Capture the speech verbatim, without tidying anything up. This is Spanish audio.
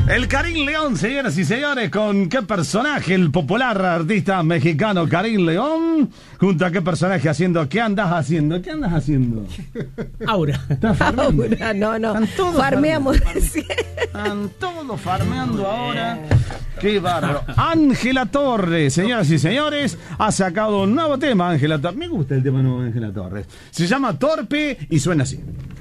El Karim León, señoras y señores, con qué personaje, el popular artista mexicano Karim León, junto a qué personaje haciendo, ¿qué andas haciendo? ¿Qué andas haciendo? Aura. ¿Estás farmeando? Aura, no, no. Están todos Farmeamos. farmeando. Están todos farmeando ahora. Qué bárbaro. Ángela Torres, señoras y señores, ha sacado un nuevo tema, Ángela Torres. Me gusta el tema nuevo de Ángela Torres. Se llama Torpe y suena así.